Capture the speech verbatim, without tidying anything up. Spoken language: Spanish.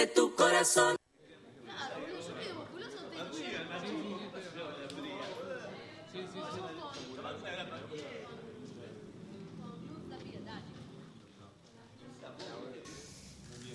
tu corazón. Claro, boludo, yo pido musculoso, te escucho. Sí, sí, sí.